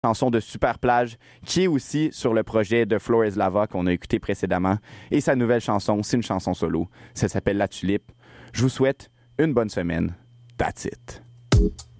chanson de Super Plage, qui est aussi sur le projet de Floor is Lava qu'on a écouté précédemment. Et sa nouvelle chanson, c'est une chanson solo. Ça s'appelle La Tulipe. Je vous souhaite une bonne semaine. That's it.